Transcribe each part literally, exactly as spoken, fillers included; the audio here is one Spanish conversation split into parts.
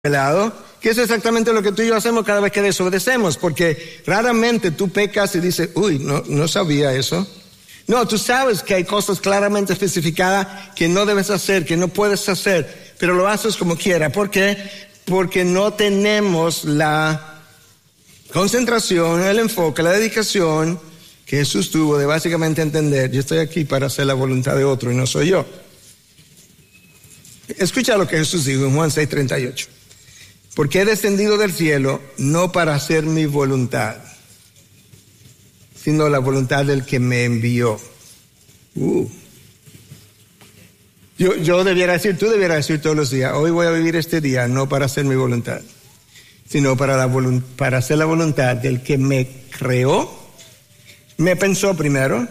revelado, que es exactamente lo que tú y yo hacemos cada vez que desobedecemos, porque raramente tú pecas y dices, uy, no, no sabía eso. No, tú sabes que hay cosas claramente especificadas que no debes hacer, que no puedes hacer, pero lo haces como quiera. ¿Por qué? Porque no tenemos la concentración, el enfoque, la dedicación que Jesús tuvo de básicamente entender, yo estoy aquí para hacer la voluntad de otro y no soy yo. Escucha lo que Jesús dijo en Juan seis treinta y ocho. Porque he descendido del cielo no para hacer mi voluntad, sino la voluntad del que me envió. Uh. Yo, yo debiera decir, tú debieras decir todos los días, hoy voy a vivir este día no para hacer mi voluntad, sino para, la volunt- para hacer la voluntad del que me creó, me pensó primero,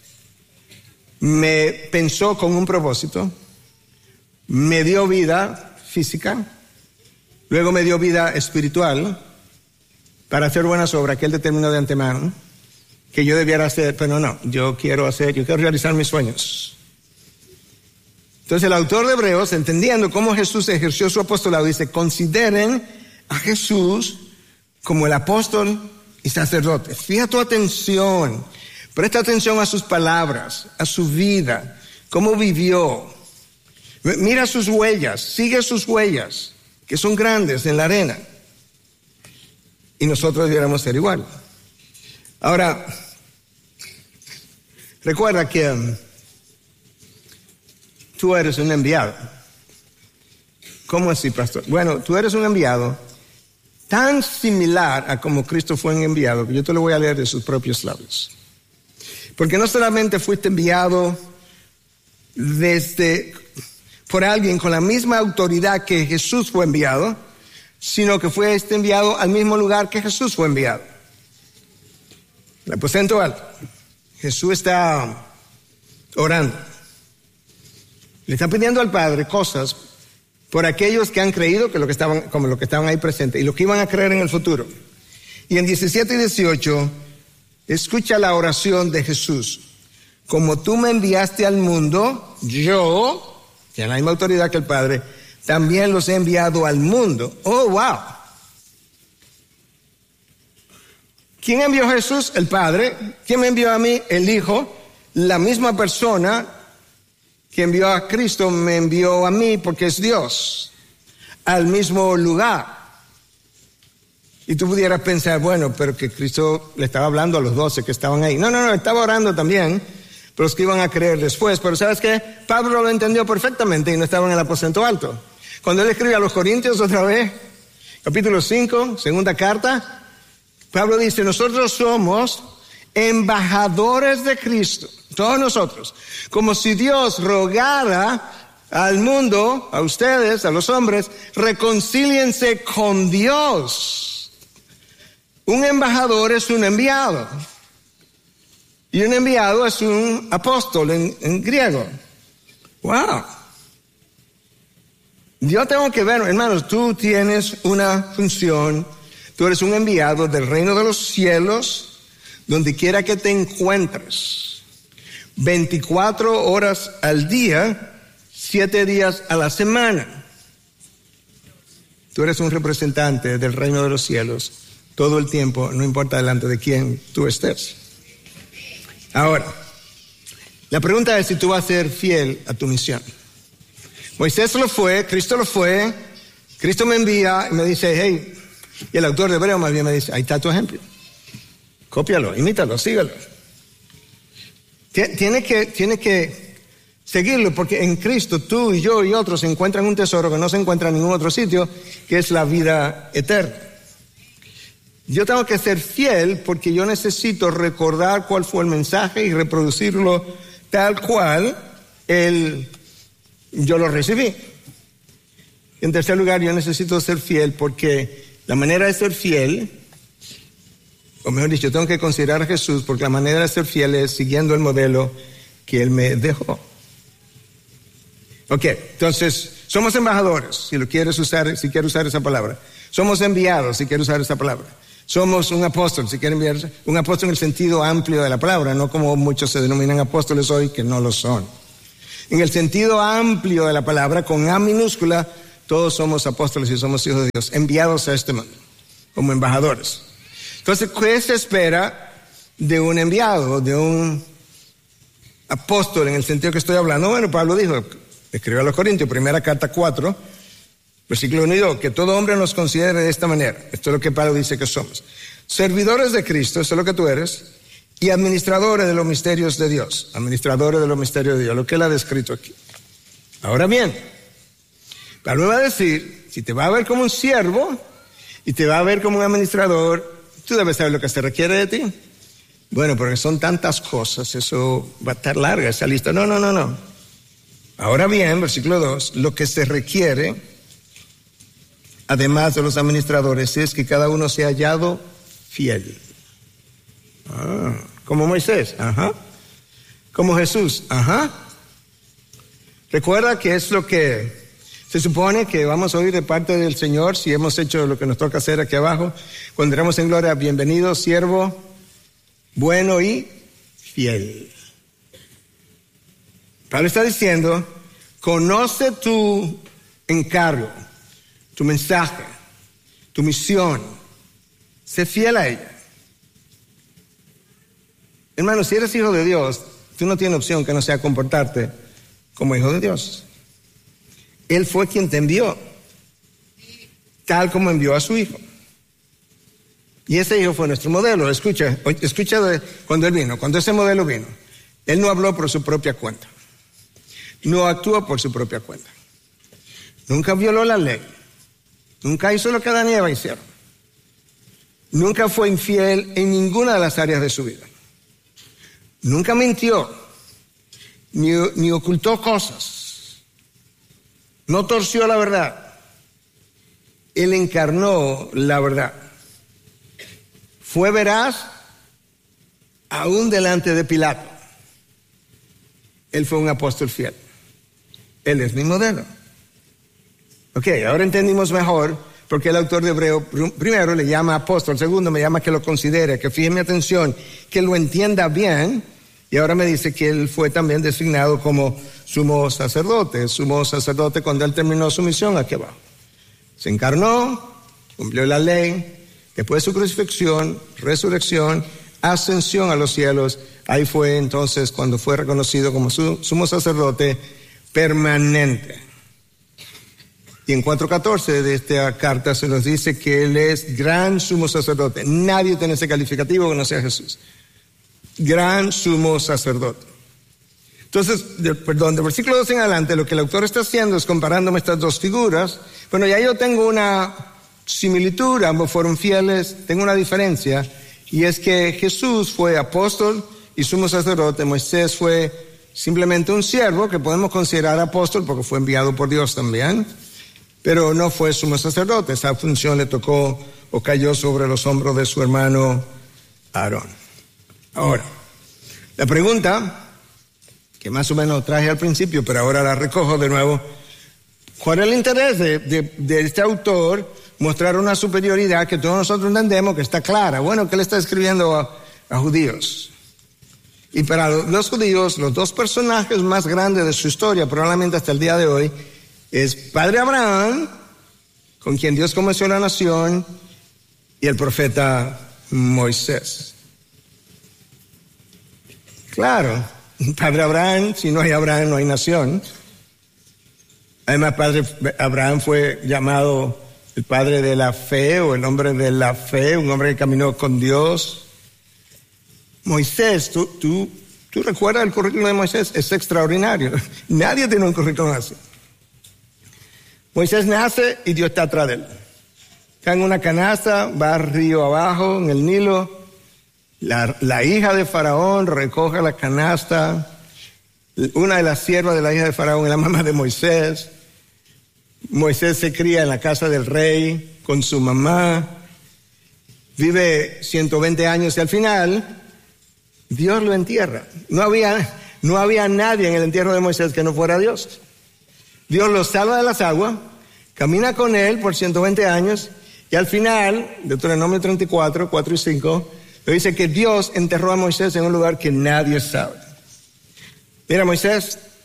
me pensó con un propósito, me dio vida física, luego me dio vida espiritual para hacer buenas obras que Él determinó de antemano que yo debiera hacer, pero no, yo quiero hacer, yo quiero realizar mis sueños. Entonces el autor de Hebreos, entendiendo cómo Jesús ejerció su apostolado, dice, consideren a Jesús como el apóstol y sacerdote. Fija tu atención, presta atención a sus palabras, a su vida, cómo vivió. Mira sus huellas, sigue sus huellas, que son grandes en la arena. Y nosotros debiéramos ser igual. Ahora, recuerda que um, tú eres un enviado. ¿Cómo así, pastor? Bueno, tú eres un enviado tan similar a como Cristo fue un enviado, que yo te lo voy a leer de sus propios labios. Porque no solamente fuiste enviado desde... por alguien con la misma autoridad que Jesús fue enviado, sino que fue este enviado al mismo lugar que Jesús fue enviado. El aposento alto. Jesús está orando. Le está pidiendo al Padre cosas por aquellos que han creído que lo que estaban, como los que estaban ahí presentes y los que iban a creer en el futuro. Y en diecisiete y dieciocho, escucha la oración de Jesús. Como tú me enviaste al mundo, yo... tiene la misma autoridad que el Padre, también los he enviado al mundo. Oh, wow. ¿Quién envió a Jesús? El Padre. ¿Quién me envió a mí? El Hijo. La misma persona que envió a Cristo me envió a mí porque es Dios. Al mismo lugar. Y tú pudieras pensar, bueno, pero que Cristo le estaba hablando a los doce que estaban ahí. No, no, no, estaba orando también. Pero los que iban a creer después. Pero ¿sabes qué? Pablo lo entendió perfectamente y no estaba en el aposento alto. Cuando él escribe a los Corintios otra vez, capítulo cinco, segunda carta, Pablo dice, nosotros somos embajadores de Cristo, todos nosotros, como si Dios rogara al mundo, a ustedes, a los hombres, reconcíliense con Dios. Un embajador es un enviado. Y un enviado es un apóstol en, en griego. Wow. Yo tengo que ver, hermanos, tú tienes una función, tú eres un enviado del reino de los cielos, donde quiera que te encuentres. veinticuatro horas al día, siete días a la semana. Tú eres un representante del reino de los cielos todo el tiempo, no importa delante de quién tú estés. Ahora, la pregunta es si tú vas a ser fiel a tu misión. Moisés lo fue, Cristo lo fue, Cristo me envía y me dice, hey, y el autor de Hebreos más bien me dice, ahí está tu ejemplo. Cópialo, imítalo, sígalo. Tiene que, tiene que seguirlo porque en Cristo tú y yo y otros encuentran un tesoro que no se encuentra en ningún otro sitio, que es la vida eterna. Yo tengo que ser fiel porque yo necesito recordar cuál fue el mensaje y reproducirlo tal cual el, yo lo recibí. En tercer lugar, yo necesito ser fiel porque la manera de ser fiel, o mejor dicho, tengo que considerar a Jesús porque la manera de ser fiel es siguiendo el modelo que Él me dejó. Ok, entonces, somos embajadores, si lo quieres usar, si quieres usar esa palabra. Somos enviados, si quieres usar esa palabra. Somos un apóstol, si quieren enviar, un apóstol en el sentido amplio de la palabra, no como muchos se denominan apóstoles hoy, que no lo son. En el sentido amplio de la palabra, con A minúscula, todos somos apóstoles y somos hijos de Dios, enviados a este mundo, como embajadores. Entonces, ¿qué se espera de un enviado, de un apóstol en el sentido que estoy hablando? Bueno, Pablo dijo, escribió a los Corintios, primera carta cuatro, versículo uno y dos, que todo hombre nos considere de esta manera. Esto es lo que Pablo dice que somos. Servidores de Cristo, eso es lo que tú eres, y administradores de los misterios de Dios. Administradores de los misterios de Dios, lo que él ha descrito aquí. Ahora bien, Pablo va a decir, si te va a ver como un siervo y te va a ver como un administrador, tú debes saber lo que se requiere de ti. Bueno, porque son tantas cosas, eso va a estar larga esa lista. No, no, no, no. Ahora bien, versículo dos, lo que se requiere, además de los administradores, es que cada uno sea hallado fiel. Ah, como Moisés, ajá. Como Jesús, ajá. Recuerda que es lo que se supone que vamos a oír de parte del Señor si hemos hecho lo que nos toca hacer aquí abajo. Cuando entremos en gloria, bienvenido, siervo, bueno y fiel. Pablo está diciendo, conoce tu encargo, tu mensaje, tu misión. Sé fiel a ella. Hermano, si eres hijo de Dios, tú no tienes opción que no sea comportarte como hijo de Dios. Él fue quien te envió, tal como envió a su hijo. Y ese hijo fue nuestro modelo. Escucha, escucha de cuando él vino, cuando ese modelo vino. Él no habló por su propia cuenta. No actuó por su propia cuenta. Nunca violó la ley. Nunca hizo lo que Adán y Eva hicieron. Nunca fue infiel en ninguna de las áreas de su vida. Nunca mintió, ni, ni ocultó cosas. No torció la verdad. Él encarnó la verdad. Fue veraz aún delante de Pilato. Él fue un apóstol fiel. Él es mi modelo. Ok, ahora entendimos mejor porque el autor de Hebreo primero le llama apóstol, segundo me llama que lo considere, que fije mi atención, que lo entienda bien, y ahora me dice que él fue también designado como sumo sacerdote, sumo sacerdote cuando él terminó su misión aquí abajo. Se encarnó, cumplió la ley, después de su crucifixión, resurrección, ascensión a los cielos, ahí fue entonces cuando fue reconocido como su, sumo sacerdote permanente. Y en cuatro catorce de esta carta se nos dice que él es gran sumo sacerdote. Nadie tiene ese calificativo que no sea Jesús. Gran sumo sacerdote. Entonces, de, perdón, del versículo dos en adelante, lo que el autor está haciendo es comparándome estas dos figuras. Bueno, ya yo tengo una similitud, ambos fueron fieles, tengo una diferencia, y es que Jesús fue apóstol y sumo sacerdote, Moisés fue simplemente un siervo que podemos considerar apóstol porque fue enviado por Dios también, pero no fue sumo sacerdote. Esa función le tocó o cayó sobre los hombros de su hermano Aarón. Ahora, la pregunta que más o menos traje al principio, pero ahora la recojo de nuevo. ¿Cuál es el interés de, de, de este autor mostrar una superioridad que todos nosotros entendemos que está clara? Bueno, que él está escribiendo a, a judíos. Y para los judíos, los dos personajes más grandes de su historia, probablemente hasta el día de hoy, es Padre Abraham, con quien Dios comenzó la nación, y el profeta Moisés. Claro, Padre Abraham, si no hay Abraham, no hay nación. Además, Padre Abraham fue llamado el padre de la fe, o el hombre de la fe, un hombre que caminó con Dios. Moisés, tú, tú, tú recuerdas el currículum de Moisés, es extraordinario. Nadie tiene un currículum así. Moisés nace y Dios está atrás de él. Está en una canasta, va río abajo, en el Nilo. La, la hija de Faraón recoge la canasta. Una de las siervas de la hija de Faraón es la mamá de Moisés. Moisés se cría en la casa del rey con su mamá. Vive ciento veinte años y al final Dios lo entierra. No había, no había nadie en el entierro de Moisés que no fuera Dios. Dios lo salva de las aguas, camina con él por ciento veinte años y al final, Deuteronomio treinta y cuatro, cuatro y cinco, le dice que Dios enterró a Moisés en un lugar que nadie sabe. Mira, Moisés,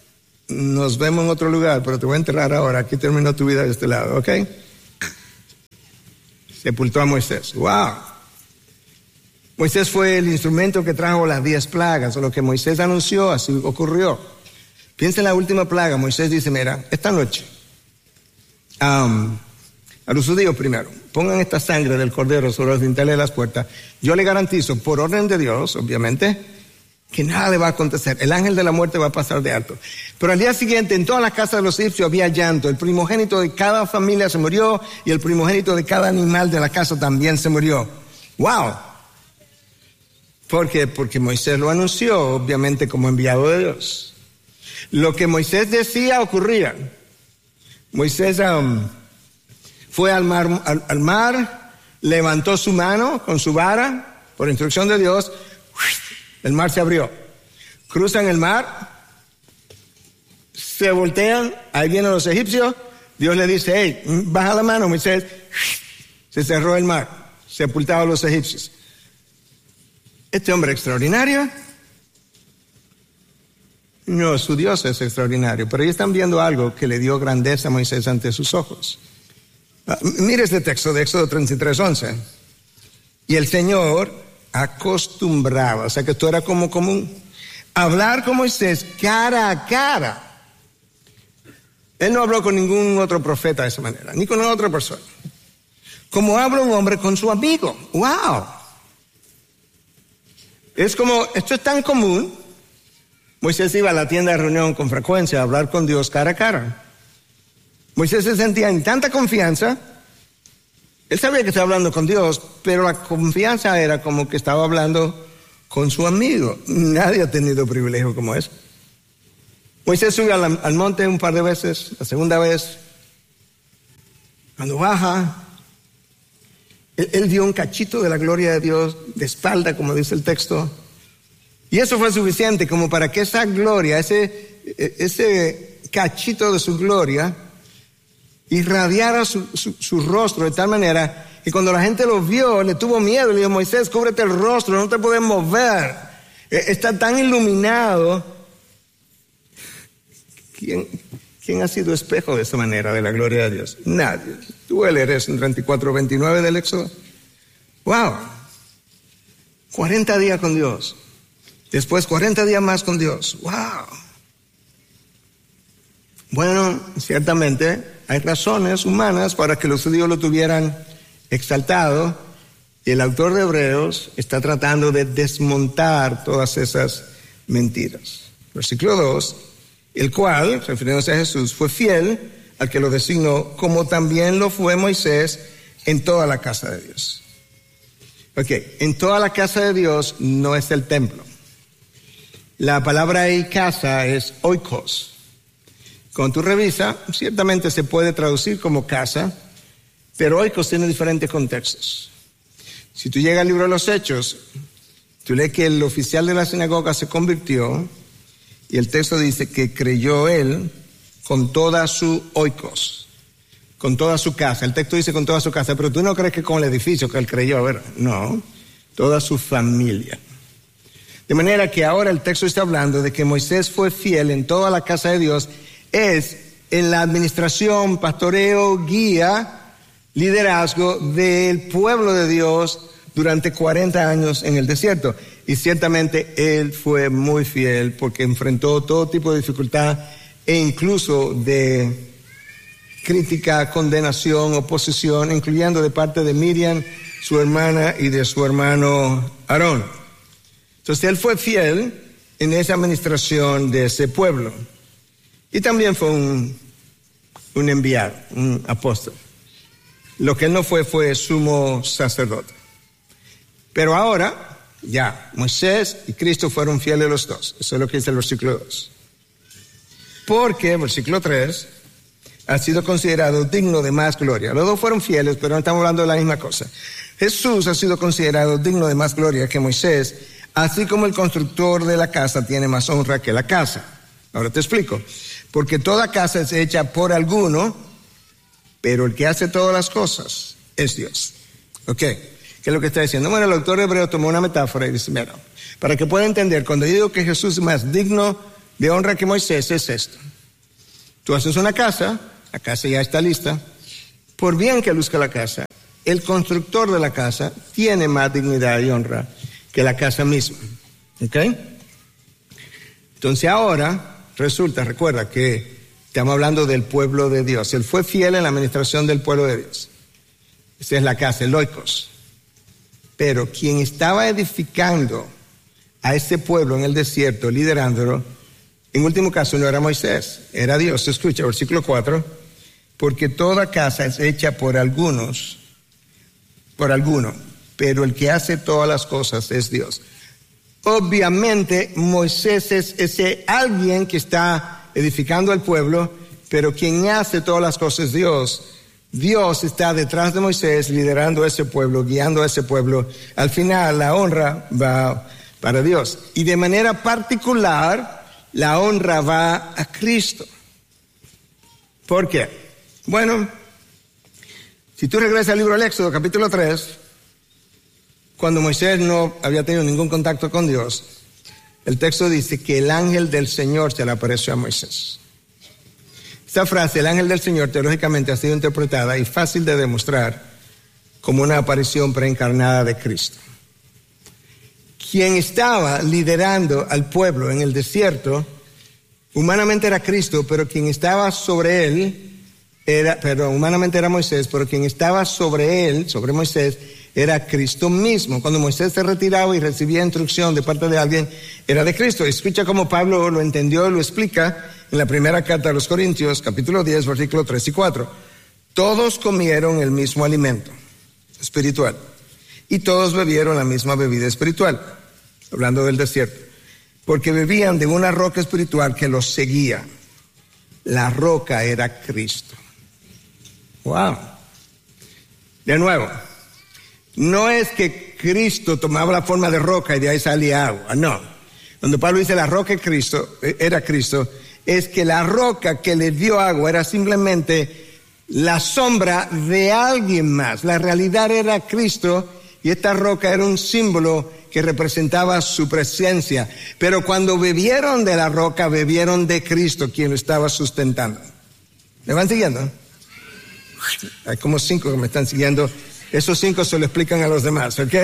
nos vemos en otro lugar, pero te voy a enterrar ahora. Aquí terminó tu vida de este lado, ¿ok? Sepultó a Moisés. ¡Wow! Moisés fue el instrumento que trajo las diez plagas, o lo que Moisés anunció, así ocurrió. Piensa en la última plaga. Moisés dice, mira, esta noche, um, a los judíos primero, pongan esta sangre del cordero sobre los dinteles de las puertas. Yo le garantizo, por orden de Dios, obviamente, que nada le va a acontecer. El ángel de la muerte va a pasar de alto. Pero al día siguiente, en todas las casas de los egipcios había llanto. El primogénito de cada familia se murió y el primogénito de cada animal de la casa también se murió. ¡Wow! ¿Por qué? Porque Moisés lo anunció, obviamente, como enviado de Dios. Lo que Moisés decía ocurría. Moisés um, fue al mar, al, al mar, levantó su mano con su vara, por instrucción de Dios, el mar se abrió. Cruzan el mar, se voltean, ahí vienen los egipcios, Dios le dice, hey, baja la mano, Moisés, se cerró el mar, sepultaron los egipcios. Este hombre extraordinario, no, su Dios es extraordinario, pero ellos están viendo algo que le dio grandeza a Moisés ante sus ojos. Ah, mire este texto de Éxodo treinta y tres, once. Y el Señor acostumbraba, o sea que esto era como común, hablar con Moisés cara a cara. Él no habló con ningún otro profeta de esa manera, ni con otra persona. Como habla un hombre con su amigo. ¡Wow! Es como, esto es tan común. Moisés iba a la tienda de reunión con frecuencia a hablar con Dios cara a cara. Moisés se sentía en tanta confianza. Él sabía que estaba hablando con Dios, pero la confianza era como que estaba hablando con su amigo. Nadie ha tenido privilegio como ese. Moisés sube al, al monte un par de veces, la segunda vez, cuando baja, él, él vio un cachito de la gloria de Dios de espalda, como dice el texto. Y eso fue suficiente como para que esa gloria, ese, ese cachito de su gloria, irradiara su, su, su rostro de tal manera que cuando la gente lo vio, le tuvo miedo. Le dijo, Moisés, cúbrete el rostro, no te puedes mover. Está tan iluminado. ¿Quién, quién ha sido espejo de esa manera de la gloria de Dios? Nadie. Tú vas a leer eso en treinta y cuatro, veintinueve del Éxodo. ¡Wow! cuarenta días con Dios. Después cuarenta días más con Dios. ¡Wow! Bueno, ciertamente hay razones humanas para que los judíos lo tuvieran exaltado. Y el autor de Hebreos está tratando de desmontar todas esas mentiras. Versículo dos. El cual, refiriéndose a Jesús, fue fiel al que lo designó, como también lo fue Moisés en toda la casa de Dios. Ok, en toda la casa de Dios no es el templo. La palabra ahí casa es oikos. Cuando tú revisas, ciertamente se puede traducir como casa, pero oikos tiene diferentes contextos. Si tú llegas al libro de los Hechos, tú lees que el oficial de la sinagoga se convirtió y el texto dice que creyó él con toda su oikos, con toda su casa. El texto dice con toda su casa, pero tú no crees que con el edificio que él creyó, ¿verdad? No, toda su familia. De manera que ahora el texto está hablando de que Moisés fue fiel en toda la casa de Dios, es en la administración, pastoreo, guía, liderazgo del pueblo de Dios durante cuarenta años en el desierto. Y ciertamente él fue muy fiel porque enfrentó todo tipo de dificultad e incluso de crítica, condenación, oposición, incluyendo de parte de Miriam, su hermana, y de su hermano Aarón. Entonces él fue fiel en esa administración de ese pueblo. Y también fue un, un enviado, un apóstol. Lo que él no fue fue sumo sacerdote. Pero ahora, ya, Moisés y Cristo fueron fieles los dos. Eso es lo que dice el versículo dos. Porque, versículo tres, ha sido considerado digno de más gloria. Los dos fueron fieles, pero no estamos hablando de la misma cosa. Jesús ha sido considerado digno de más gloria que Moisés, así como el constructor de la casa tiene más honra que la casa. Ahora te explico. Porque toda casa es hecha por alguno, pero el que hace todas las cosas es Dios. ¿Ok? ¿Qué es lo que está diciendo? Bueno, el autor de Hebreos tomó una metáfora y dice, mira, para que pueda entender, cuando digo que Jesús es más digno de honra que Moisés, es esto. Tú haces una casa, la casa ya está lista. Por bien que luzca la casa, el constructor de la casa tiene más dignidad y honra que la casa misma. ¿Ok? Entonces ahora resulta, recuerda que estamos hablando del pueblo de Dios. Él fue fiel en la administración del pueblo de Dios. Esa es la casa, el oikos. Pero quien estaba edificando a ese pueblo en el desierto, liderándolo, en último caso no era Moisés, era Dios. Escucha, versículo cuatro. Porque toda casa es hecha por algunos, por alguno, pero el que hace todas las cosas es Dios. Obviamente Moisés es ese alguien que está edificando al pueblo, pero quien hace todas las cosas es Dios. Dios está detrás de Moisés, liderando a ese pueblo, guiando a ese pueblo. Al final la honra va para Dios. Y de manera particular, la honra va a Cristo. ¿Por qué? Bueno, si tú regresas al libro del Éxodo, capítulo tres, cuando Moisés no había tenido ningún contacto con Dios, el texto dice que el ángel del Señor se le apareció a Moisés. Esta frase, el ángel del Señor, teológicamente ha sido interpretada y fácil de demostrar como una aparición preencarnada de Cristo. Quien estaba liderando al pueblo en el desierto, humanamente era Cristo, pero quien estaba sobre él, era, perdón, humanamente era Moisés, pero quien estaba sobre él, sobre Moisés, era Cristo mismo. Cuando Moisés se retiraba y recibía instrucción de parte de alguien, era de Cristo. Escucha cómo Pablo lo entendió y lo explica en la primera carta a los Corintios, capítulo diez, versículos tres y cuatro. Todos comieron el mismo alimento espiritual y todos bebieron la misma bebida espiritual, hablando del desierto, porque bebían de una roca espiritual que los seguía. La roca era Cristo. Wow. De nuevo, no es que Cristo tomaba la forma de roca y de ahí salía agua, no. Cuando Pablo dice la roca de Cristo, era Cristo, es que la roca que le dio agua era simplemente la sombra de alguien más. La realidad era Cristo y esta roca era un símbolo que representaba su presencia. Pero cuando bebieron de la roca, bebieron de Cristo, quien lo estaba sustentando. ¿Me van siguiendo? Hay como cinco que me están siguiendo. Esos cinco se lo explican a los demás, ¿ok?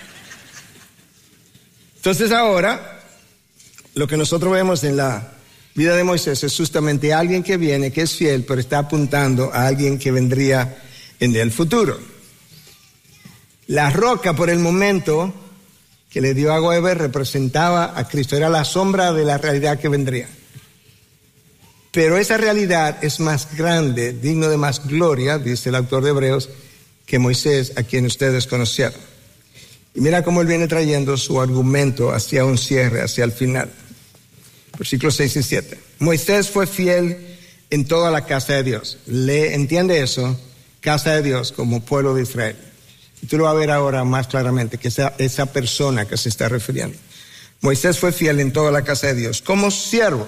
Entonces ahora, lo que nosotros vemos en la vida de Moisés es justamente alguien que viene, que es fiel, pero está apuntando a alguien que vendría en el futuro. La roca, por el momento que le dio agua a beber, representaba a Cristo, era la sombra de la realidad que vendría. Pero esa realidad es más grande, digno de más gloria, dice el autor de Hebreos, que Moisés, a quien ustedes conocieron. Y mira cómo él viene trayendo su argumento hacia un cierre, hacia el final. Versículos seis y siete. Moisés fue fiel en toda la casa de Dios. ¿Le entiende eso? Casa de Dios como pueblo de Israel. Y tú lo vas a ver ahora más claramente, que esa, esa persona que se está refiriendo. Moisés fue fiel en toda la casa de Dios, como siervo,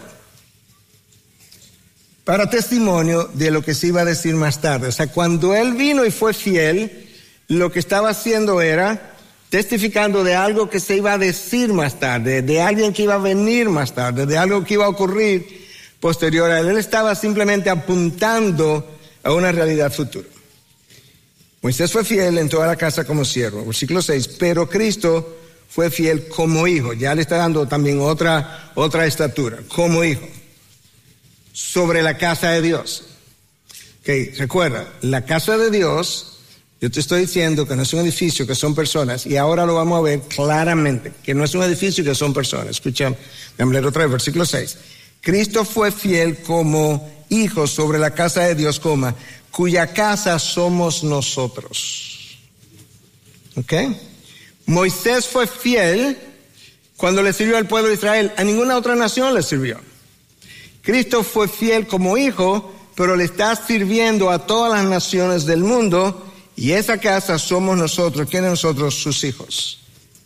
para testimonio de lo que se iba a decir más tarde. O sea, cuando él vino y fue fiel, lo que estaba haciendo era testificando de algo que se iba a decir más tarde, de alguien que iba a venir más tarde, de algo que iba a ocurrir posterior a él. Él estaba simplemente apuntando a una realidad futura. Moisés fue fiel en toda la casa como siervo, versículo seis, pero Cristo fue fiel como hijo. Ya le está dando también otra, otra estatura, como hijo, sobre la casa de Dios. Okay, recuerda, la casa de Dios, yo te estoy diciendo que no es un edificio, que son personas, y ahora lo vamos a ver claramente, que no es un edificio, que son personas. Escucha, déjame leer otra vez, versículo seis. Cristo fue fiel como hijo sobre la casa de Dios, coma, cuya casa somos nosotros. ¿Ok? Moisés fue fiel cuando le sirvió al pueblo de Israel, a ninguna otra nación le sirvió. Cristo fue fiel como hijo, pero le está sirviendo a todas las naciones del mundo, y esa casa somos nosotros. ¿Quiénes nosotros? Sus hijos.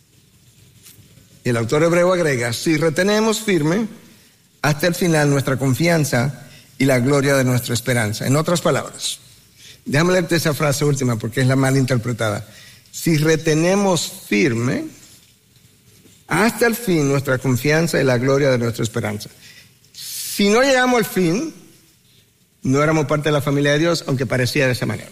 Y el autor hebreo agrega, si retenemos firme hasta el final nuestra confianza y la gloria de nuestra esperanza. En otras palabras, déjame leerte esa frase última porque es la mal interpretada. Si retenemos firme hasta el fin nuestra confianza y la gloria de nuestra esperanza. Si no llegamos al fin, no éramos parte de la familia de Dios, aunque parecía de esa manera.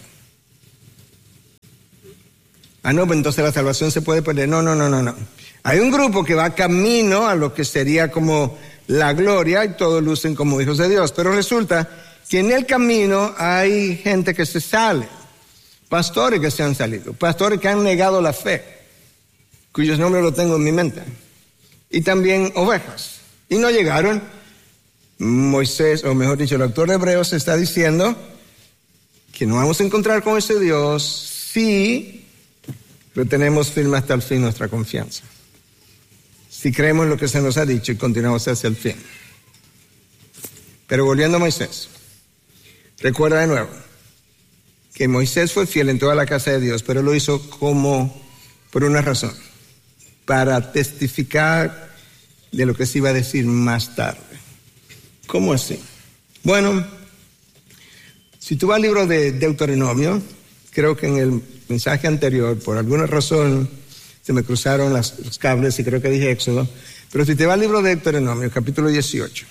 Ah, no, pues entonces la salvación se puede perder. No, no, no, no, no. Hay un grupo que va camino a lo que sería como la gloria y todos lucen como hijos de Dios. Pero resulta que en el camino hay gente que se sale. Pastores que se han salido. Pastores que han negado la fe, cuyos nombres lo tengo en mi mente. Y también ovejas. Y no llegaron. Moisés, o mejor dicho, el autor de Hebreos está diciendo que no vamos a encontrar con ese Dios si retenemos firme hasta el fin nuestra confianza. Si creemos lo que se nos ha dicho y continuamos hacia el fin. Pero volviendo a Moisés, recuerda de nuevo que Moisés fue fiel en toda la casa de Dios, pero lo hizo como por una razón, para testificar de lo que se iba a decir más tarde. ¿Cómo así? Bueno, si tú vas al libro de Deuteronomio, creo que en el mensaje anterior, por alguna razón, se me cruzaron las, los cables y creo que dije Éxodo, pero si te vas al libro de Deuteronomio, capítulo dieciocho,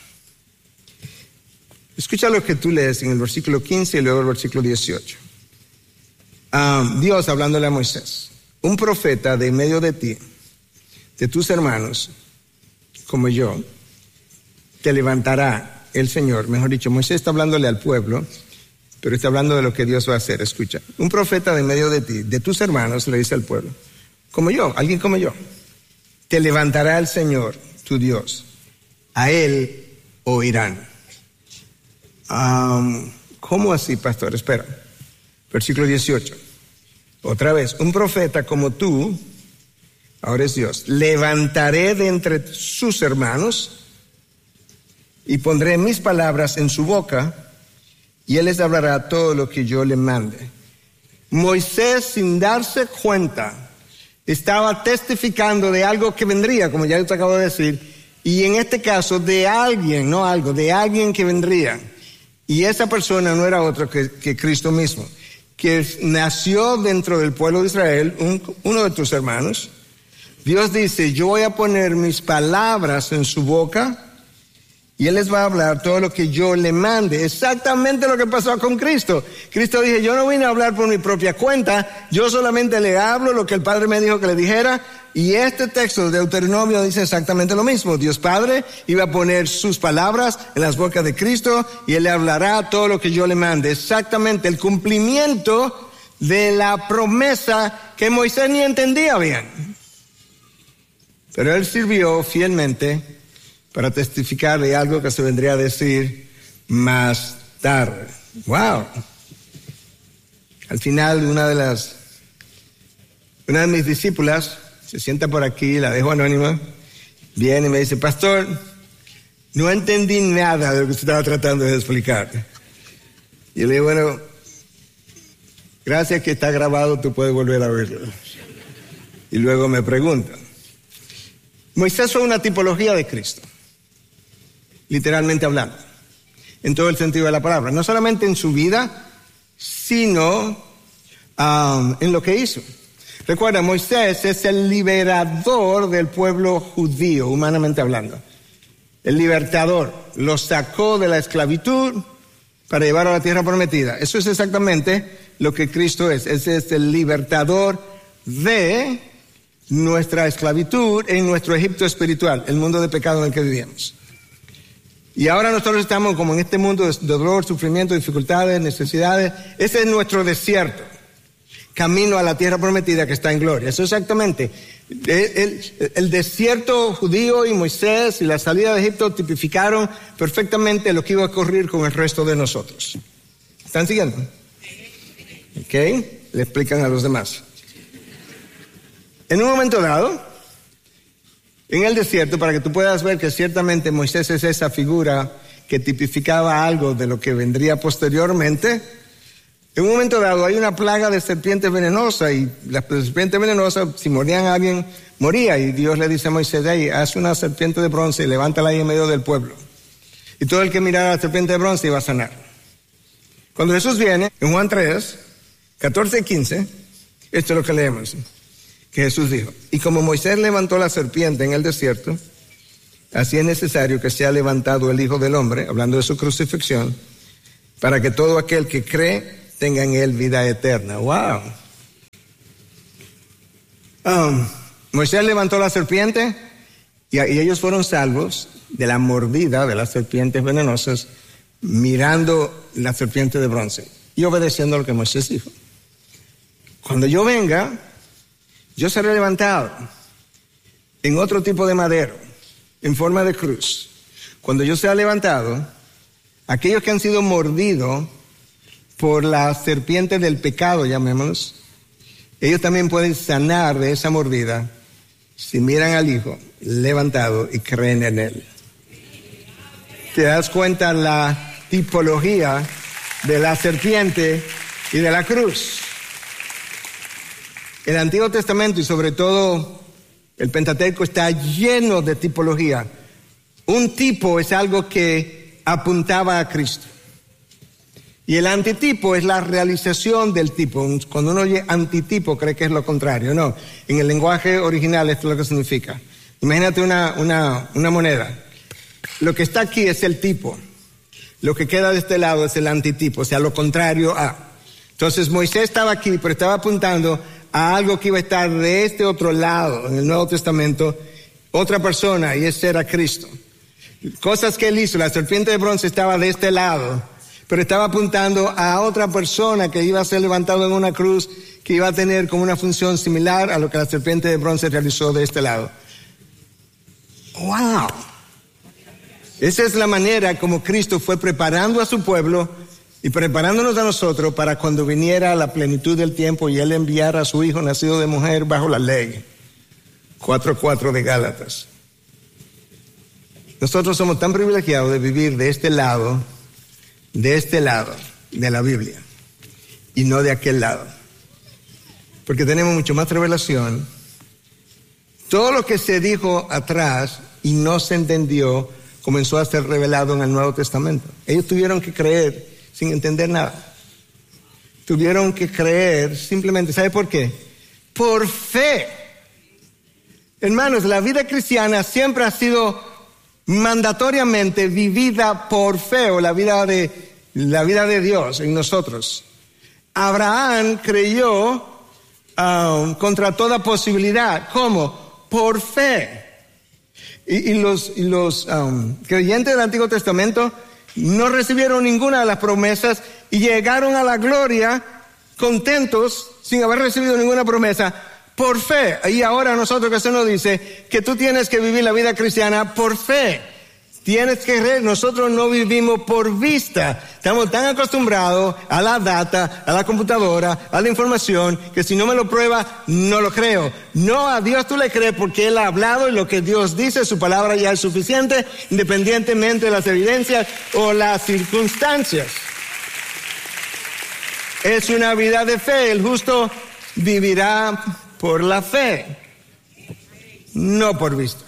escucha lo que tú lees en el versículo quince y luego el versículo dieciocho. Um, Dios hablándole a Moisés, un profeta de en medio de ti, de tus hermanos, como yo, te levantará el Señor. Mejor dicho, Moisés está hablándole al pueblo, pero está hablando de lo que Dios va a hacer. Escucha, un profeta de en medio de ti, de tus hermanos, le dice al pueblo, como yo, alguien como yo, te levantará el Señor, tu Dios, a Él oirán. Um, ¿Cómo así, pastor? Espera, versículo dieciocho, otra vez, un profeta como tú, ahora es Dios, levantaré de entre sus hermanos y pondré mis palabras en su boca y él les hablará todo lo que yo le mande. Moisés, sin darse cuenta, estaba testificando de algo que vendría, como ya yo te acabo de decir, y en este caso de alguien, no algo, de alguien que vendría. Y esa persona no era otro que, que Cristo mismo, que nació dentro del pueblo de Israel, un, uno de tus hermanos. Dios dice, yo voy a poner mis palabras en su boca y Él les va a hablar todo lo que yo le mande. Exactamente lo que pasó con Cristo. Cristo dijo, yo no vine a hablar por mi propia cuenta, yo solamente le hablo lo que el Padre me dijo que le dijera. Y este texto de Deuteronomio dice exactamente lo mismo. Dios Padre iba a poner sus palabras en las bocas de Cristo y Él le hablará todo lo que yo le mande. Exactamente el cumplimiento de la promesa que Moisés ni entendía bien. Pero Él sirvió fielmente para testificar de algo que se vendría a decir más tarde. ¡Wow! Al final, una de las, una de mis discípulas se sienta por aquí, la dejo anónima, viene y me dice, pastor, no entendí nada de lo que usted estaba tratando de explicar. Y le digo, bueno, gracias que está grabado, tú puedes volver a verlo. Y luego me pregunta, Moisés fue una tipología de Cristo, literalmente hablando, en todo el sentido de la palabra, no solamente en su vida, sino um, en lo que hizo. Recuerda, Moisés es el liberador del pueblo judío, humanamente hablando. El libertador, lo sacó de la esclavitud para llevarlo a la tierra prometida. Eso es exactamente lo que Cristo es. Ese es el libertador de nuestra esclavitud en nuestro Egipto espiritual, el mundo de pecado en el que vivíamos. Y ahora nosotros estamos como en este mundo de dolor, sufrimiento, dificultades, necesidades. Ese es nuestro desierto, camino a la tierra prometida que está en gloria. Eso exactamente. El, el, el desierto judío y Moisés y la salida de Egipto tipificaron perfectamente lo que iba a ocurrir con el resto de nosotros. ¿Están siguiendo? ¿Ok? Le explican a los demás. En un momento dado, en el desierto, para que tú puedas ver que ciertamente Moisés es esa figura que tipificaba algo de lo que vendría posteriormente, en un momento dado hay una plaga de serpientes venenosas y las serpientes venenosas, si mordían a alguien, moría. Y Dios le dice a Moisés, hey, haz una serpiente de bronce y levántala ahí en medio del pueblo. Y todo el que mirara a la serpiente de bronce iba a sanar. Cuando Jesús viene, en Juan tres, catorce y quince, esto es lo que leemos, que Jesús dijo, y como Moisés levantó la serpiente en el desierto, así es necesario que sea levantado el Hijo del Hombre, hablando de su crucifixión, para que todo aquel que cree tenga en él vida eterna. ¡Wow! Um, Moisés levantó la serpiente y, y ellos fueron salvos de la mordida de las serpientes venenosas, mirando la serpiente de bronce y obedeciendo lo que Moisés dijo. Cuando yo venga, yo seré levantado en otro tipo de madero, en forma de cruz. Cuando yo sea levantado, aquellos que han sido mordidos por la serpiente del pecado, llamémoslos, ellos también pueden sanar de esa mordida si miran al Hijo levantado y creen en Él. ¿Te das cuenta la tipología de la serpiente y de la cruz? El Antiguo Testamento y sobre todo el Pentateuco está lleno de tipología. Un tipo es algo que apuntaba a Cristo. Y el antitipo es la realización del tipo. Cuando uno oye antitipo cree que es lo contrario. No, en el lenguaje original esto es lo que significa. Imagínate una, una, una moneda. Lo que está aquí es el tipo. Lo que queda de este lado es el antitipo, o sea, lo contrario a. Entonces Moisés estaba aquí, pero estaba apuntando a algo que iba a estar de este otro lado, en el Nuevo Testamento, otra persona, y ese era Cristo. Cosas que él hizo, la serpiente de bronce estaba de este lado, pero estaba apuntando a otra persona que iba a ser levantado en una cruz, que iba a tener como una función similar a lo que la serpiente de bronce realizó de este lado. ¡Wow! Esa es la manera como Cristo fue preparando a su pueblo y preparándonos a nosotros para cuando viniera la plenitud del tiempo y Él enviara a su Hijo nacido de mujer bajo la ley. cuatro cuatro de Gálatas. Nosotros somos tan privilegiados de vivir de este lado, de este lado de la Biblia y no de aquel lado. Porque tenemos mucho más revelación. Todo lo que se dijo atrás y no se entendió comenzó a ser revelado en el Nuevo Testamento. Ellos tuvieron que creer sin entender nada. Tuvieron que creer simplemente, ¿sabe por qué? Por fe. Hermanos, la vida cristiana siempre ha sido mandatoriamente vivida por fe, o la vida de, la vida de Dios en nosotros. Abraham creyó um, contra toda posibilidad. ¿Cómo? Por fe. Y, y los, y los um, creyentes del Antiguo Testamento no recibieron ninguna de las promesas y llegaron a la gloria contentos sin haber recibido ninguna promesa por fe. Y ahora nosotros que se nos dice que tú tienes que vivir la vida cristiana por fe. Tienes que creer. Nosotros no vivimos por vista. Estamos tan acostumbrados a la data, a la computadora, a la información, que si no me lo prueba, no lo creo. No, a Dios tú le crees porque Él ha hablado y lo que Dios dice, su palabra ya es suficiente, independientemente de las evidencias o las circunstancias. Es una vida de fe. El justo vivirá por la fe, no por vista.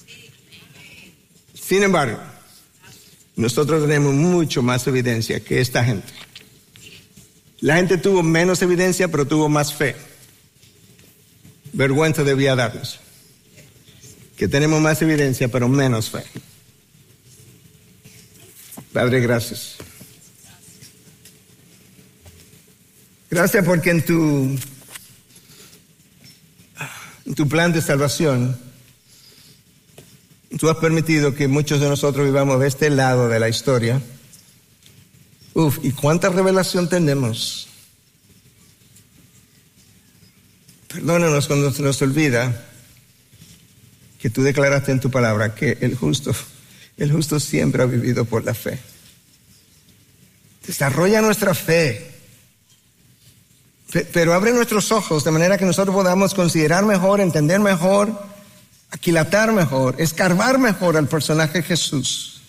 Sin embargo, nosotros tenemos mucho más evidencia que esta gente. La gente tuvo menos evidencia, pero tuvo más fe. Vergüenza debía darnos. Que tenemos más evidencia, pero menos fe. Padre, gracias. Gracias porque en tu, en tu plan de salvación, tú has permitido que muchos de nosotros vivamos de este lado de la historia. Uf, ¿y cuánta revelación tenemos? Perdónanos cuando se nos olvida que tú declaraste en tu palabra que el justo, el justo siempre ha vivido por la fe. Desarrolla nuestra fe, pero abre nuestros ojos de manera que nosotros podamos considerar mejor, entender mejor, aquilatar mejor, escarbar mejor al personaje Jesús.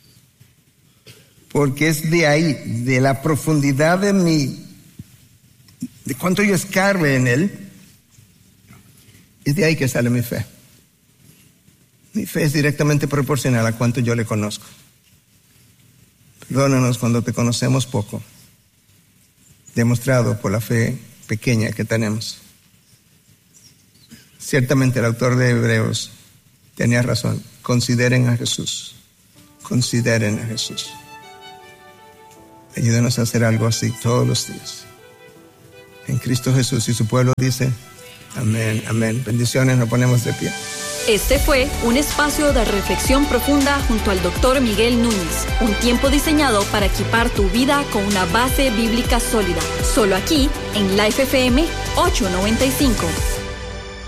Porque es de ahí, de la profundidad de mi, de cuánto yo escarbe en Él, es de ahí que sale mi fe. Mi fe es directamente proporcional a cuánto yo le conozco. Perdónanos cuando te conocemos poco, demostrado por la fe pequeña que tenemos. Ciertamente el autor de Hebreos tenía razón. Consideren a Jesús. Consideren a Jesús. Ayúdanos a hacer algo así todos los días. En Cristo Jesús, y su pueblo dice, amén, amén. Bendiciones, nos ponemos de pie. Este fue un espacio de reflexión profunda junto al doctor Miguel Núñez. Un tiempo diseñado para equipar tu vida con una base bíblica sólida. Solo aquí, en Life F M ochocientos noventa y cinco.